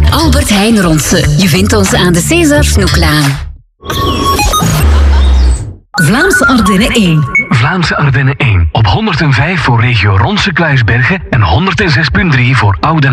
Albert Heijn Ronse. Je vindt ons aan de César Snoeklaan. Vlaamse Ardennen 1. Vlaamse Ardennen 1. Op 105 voor regio Ronse Kluisbergen en 106.3 voor Oude